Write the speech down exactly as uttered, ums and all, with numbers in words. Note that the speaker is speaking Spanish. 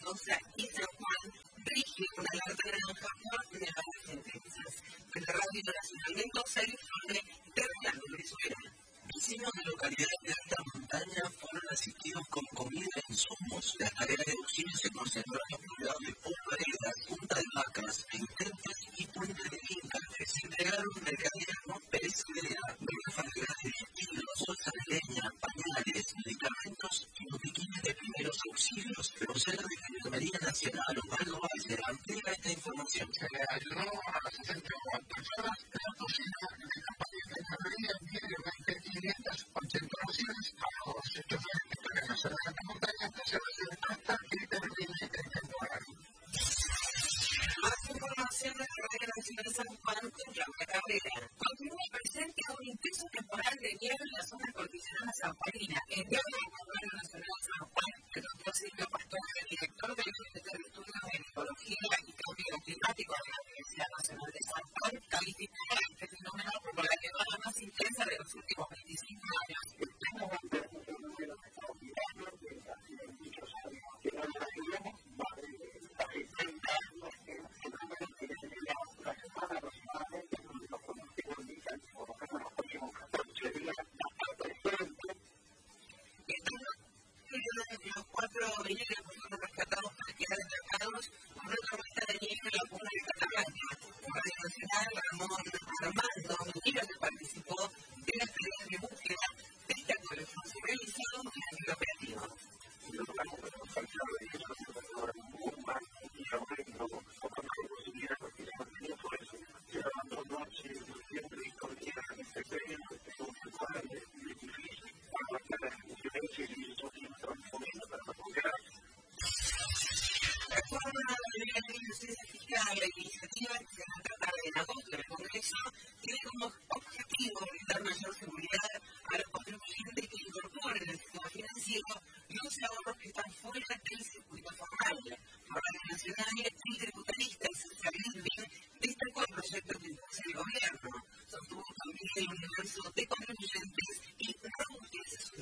Mendoza y San Juan rige una alerta naranja por nevadas intensas. En la Radio Nacional Mendoza informe de Orlando Venezuela. Vecinos de localidades de alta montaña fueron asistidos con comida e insumos. Las tareas de auxilio se concentraron en los poblados de Polvareda, Punta de Vacas, Intentes y Puente de Inca. Se entregaron mercaderías no perecederas, nuevas familiares de vestidos, bolsas de leña, pañales, medicamentos y botiquines de primeros auxilios. El vocero de Gendarmería Nacional, Osvaldo Valle, amplía esta información. Se le ayudó a sesenta y cuatro personas en la cocina de campaña de Gendarmería diariamente quinientas ochenta dosis a los choferes que están en la zona de alta montaña que se reciben hasta que termine el temporal. Más información de la Radio Nacional San Juan con Claudia Cabrera. Continúa presente un intenso temporal de nieve en la zona cordillerana sanjuanina. En diálogo con la Radio Nacional San Juan, el doctor Silvio Pastor, el director del Instituto de Estudios de Meteorología y Cambio Climático de la Universidad Nacional de San Juan, calificó este fenómeno como la nevada más intensa de los últimos veinticinco años. Estamos ante un fenómeno extraordinario de hace muchos años que no lo hacíamos, más de casi treinta años, que el fenómeno tiene que llegar una semana aproximadamente, donde los pronósticos indican, por lo menos los próximos catorce días, bastante fuerte. Los cuatro niños fueron rescatados para quedar destacados por una tormenta de nieve en la Puna de Cataluña. En Radio Nacional, Ramón Armando Mira que participó de las tareas de búsqueda de esta colección se realizó en el operativo. Los planes de responsabilidad de ellos se recorren muy mal y ahora no poco más posibilidad porque se mantiene por eso. Llevaban dos noches, siempre y todo el día en este periodo, que es un lugar difícil para marcar las diferencias y estos tiempos moviendo para recuperar. La forma de la licencia fiscal, la iniciativa que se va a tratar en agosto del Congreso, tiene como objetivo brindar mayor seguridad a los contribuyentes que incorporen el sistema financiero los ahorros que están fuera del